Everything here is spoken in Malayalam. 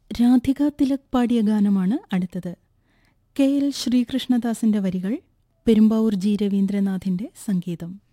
രാധിക തിലക് പാടിയ ഗാനമാണ് അടുത്തത്. കെ എൽ ശ്രീകൃഷ്ണദാസിന്റെ വരികൾ, പെരുമ്പാവൂർ ജി രവീന്ദ്രനാഥിന്റെ സംഗീതം.